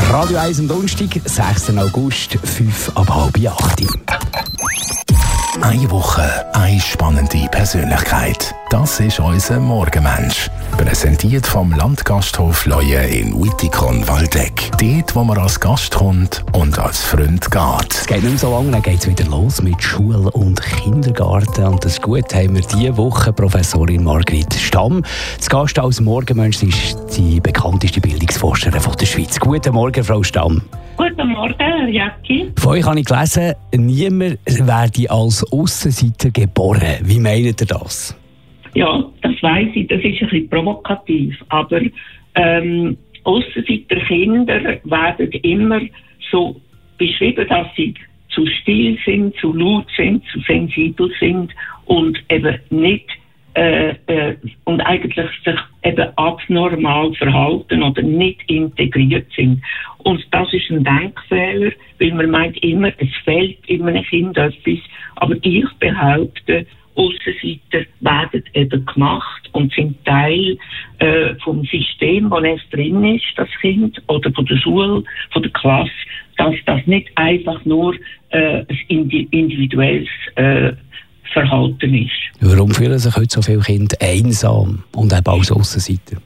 Radio 1 am Donnerstag, 6. August, 7:30. Eine Woche, eine spannende Persönlichkeit. Das ist unser Morgenmensch. Präsentiert vom Landgasthof Leue in Wittikon-Waldeck. Dort, wo man als Gast kommt und als Freund geht. Es geht nicht mehr so lange, dann geht es wieder los mit Schule und Kindergarten. Und das Gute haben wir diese Woche Professorin Margrit Stamm. Das Gast als Morgenmensch ist die bekannteste Bildungsforscherin von der Schweiz. Guten Morgen, Frau Stamm. Guten Morgen, Herr Jacki. Von euch habe ich gelesen, niemand werde als Aussenseiter geboren. Wie meint ihr das? Ja, das weiss ich, das ist ein bisschen provokativ. Aber Aussenseiterkinder werden immer so beschrieben, dass sie zu still sind, zu laut sind, zu sensibel sind und eben nicht und eigentlich sich eben abnormal verhalten oder nicht integriert sind. Und das ist ein Denkfehler, weil man meint immer, es fehlt immer einem Kind etwas. Aber ich behaupte, Aussenseiter werden eben gemacht und sind Teil vom System, wo es drin ist, das Kind, oder von der Schule, von der Klasse, dass das nicht einfach nur ein individuelles Verhalten ist. Warum fühlen sich heute so viele Kinder einsam und eben als Aussenseiter?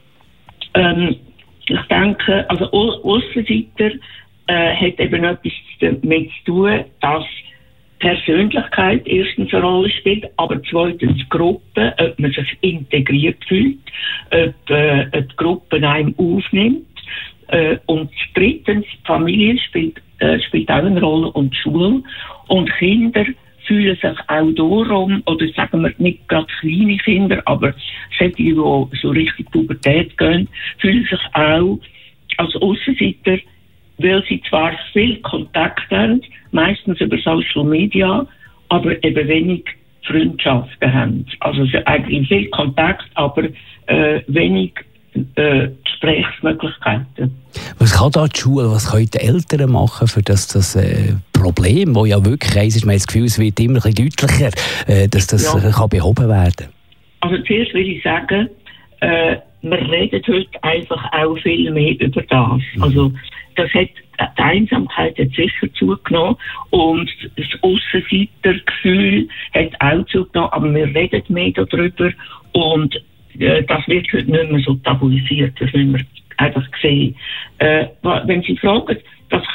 Ich denke, also Aussenseiter hat eben etwas damit zu tun, dass Persönlichkeit erstens eine Rolle spielt, aber zweitens Gruppe, ob man sich integriert fühlt, ob die Gruppe einem aufnimmt. Und drittens, Familie spielt auch eine Rolle und die Schule. Und Kinder fühlen sich auch darum, oder sagen wir nicht gerade kleine Kinder, aber solche, die so Richtung Pubertät gehen, fühlen sich auch als Aussenseiter, weil sie zwar viel Kontakt haben, meistens über Social Media, aber eben wenig Freundschaften haben. Also eigentlich viel Kontakt, aber wenig Gesprächsmöglichkeiten. Was kann da die Schule, was können die Eltern machen, für das Problem, das ja wirklich eins ist, man hat das Gefühl, es wird immer ein bisschen deutlicher, dass das kann behoben werden? Also zuerst will ich sagen, wir reden heute einfach auch viel mehr über das. Also die Einsamkeit hat sicher zugenommen und das Aussenseitergefühl hat auch zugenommen, aber wir reden mehr darüber und das wird heute nicht mehr so tabuisiert, das müssen wir einfach sehen. Wenn Sie fragen,